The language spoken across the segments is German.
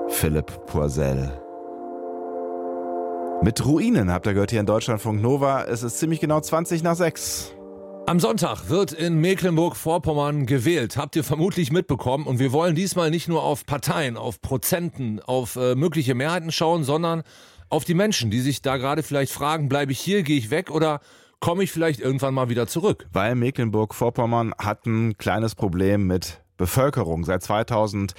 Philipp Poisel. Mit Ruinen habt ihr gehört hier in Deutschlandfunk Nova. Es ist ziemlich genau 20:06. Am Sonntag wird in Mecklenburg-Vorpommern gewählt, habt ihr vermutlich mitbekommen. Und wir wollen diesmal nicht nur auf Parteien, auf Prozenten, auf mögliche Mehrheiten schauen, sondern auf die Menschen, die sich da gerade vielleicht fragen, bleibe ich hier, gehe ich weg oder komme ich vielleicht irgendwann mal wieder zurück? Weil Mecklenburg-Vorpommern hat ein kleines Problem mit Bevölkerung. Seit 2000,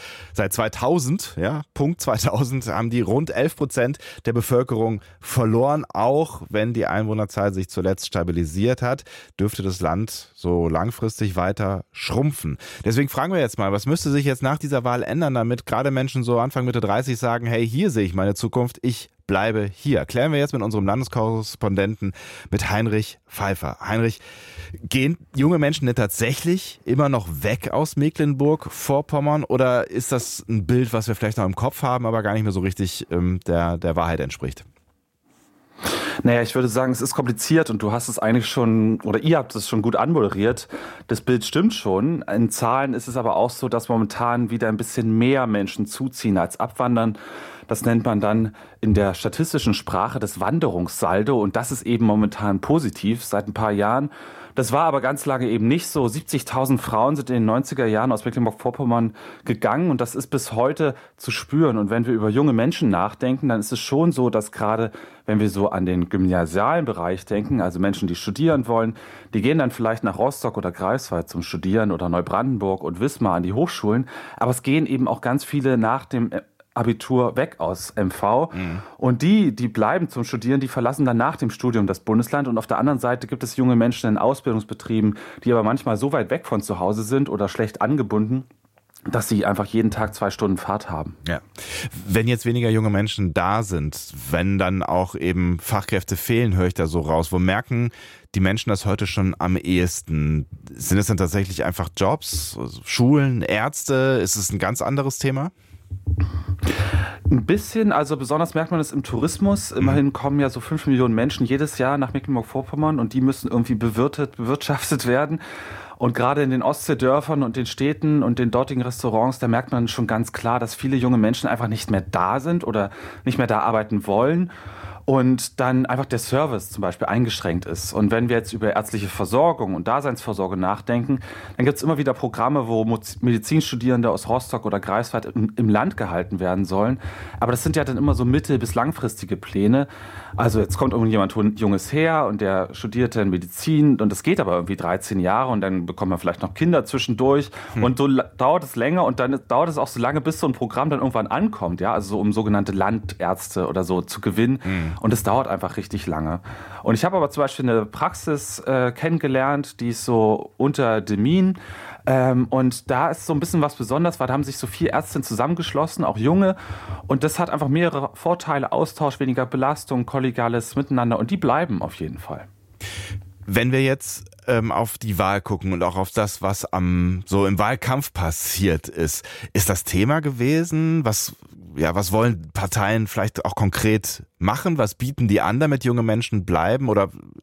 ja, Punkt 2000, haben die rund 11% der Bevölkerung verloren. Auch wenn die Einwohnerzahl sich zuletzt stabilisiert hat, dürfte das Land so langfristig weiter schrumpfen. Deswegen fragen wir jetzt mal, was müsste sich jetzt nach dieser Wahl ändern, damit gerade Menschen so Anfang Mitte 30 sagen, hey, hier sehe ich meine Zukunft, ich bleibe hier. Klären wir jetzt mit unserem Landeskorrespondenten, mit Heinrich Pfeiffer. Heinrich, gehen junge Menschen denn tatsächlich immer noch weg aus Mecklenburg-Vorpommern oder ist das ein Bild, was wir vielleicht noch im Kopf haben, aber gar nicht mehr so richtig der Wahrheit entspricht? Naja, ich würde sagen, es ist kompliziert und du hast es eigentlich schon, oder ihr habt es schon gut anmoderiert. Das Bild stimmt schon. In Zahlen ist es aber auch so, dass momentan wieder ein bisschen mehr Menschen zuziehen als abwandern. Das nennt man dann in der statistischen Sprache das Wanderungssaldo und das ist eben momentan positiv seit ein paar Jahren. Das war aber ganz lange eben nicht so. 70.000 Frauen sind in den 90er Jahren aus Mecklenburg-Vorpommern gegangen und das ist bis heute zu spüren. Und wenn wir über junge Menschen nachdenken, dann ist es schon so, dass gerade, wenn wir so an den gymnasialen Bereich denken, also Menschen, die studieren wollen, die gehen dann vielleicht nach Rostock oder Greifswald zum Studieren oder Neubrandenburg und Wismar an die Hochschulen. Aber es gehen eben auch ganz viele nach dem Abitur weg aus MV und die bleiben zum Studieren, die verlassen dann nach dem Studium das Bundesland und auf der anderen Seite gibt es junge Menschen in Ausbildungsbetrieben, die aber manchmal so weit weg von zu Hause sind oder schlecht angebunden, dass sie einfach jeden Tag 2 Stunden Fahrt haben. Ja. Wenn jetzt weniger junge Menschen da sind, wenn dann auch eben Fachkräfte fehlen, höre ich da so raus, wo merken die Menschen das heute schon am ehesten? Sind es dann tatsächlich einfach Jobs, Schulen, Ärzte? Ist es ein ganz anderes Thema? Ein bisschen, also besonders merkt man es im Tourismus. Immerhin kommen ja so 5 Millionen Menschen jedes Jahr nach Mecklenburg-Vorpommern und die müssen irgendwie bewirtschaftet werden. Und gerade in den Ostseedörfern und den Städten und den dortigen Restaurants, da merkt man schon ganz klar, dass viele junge Menschen einfach nicht mehr da sind oder nicht mehr da arbeiten wollen. Und dann einfach der Service zum Beispiel eingeschränkt ist. Und wenn wir jetzt über ärztliche Versorgung und Daseinsvorsorge nachdenken, dann gibt es immer wieder Programme, wo Medizinstudierende aus Rostock oder Greifswald im Land gehalten werden sollen. Aber das sind ja dann immer so mittel- bis langfristige Pläne. Also jetzt kommt irgendjemand Junges her und der studiert dann Medizin und das geht aber irgendwie 13 Jahre und dann bekommt man vielleicht noch Kinder zwischendurch. Und so dauert es länger und dann dauert es auch so lange, bis so ein Programm dann irgendwann ankommt. Ja, also so um sogenannte Landärzte oder so zu gewinnen. Und es dauert einfach richtig lange. Und ich habe aber zum Beispiel eine Praxis kennengelernt, die ist so unter Demmin. Und da ist so ein bisschen was Besonderes, weil da haben sich so 4 Ärztinnen zusammengeschlossen, auch junge. Und das hat einfach mehrere Vorteile, Austausch, weniger Belastung, kollegiales Miteinander. Und die bleiben auf jeden Fall. Wenn wir jetzt auf die Wahl gucken und auch auf das, was so im Wahlkampf passiert ist das Thema gewesen? Was wollen Parteien vielleicht auch konkret machen? Was bieten die an, damit junge Menschen bleiben? Oder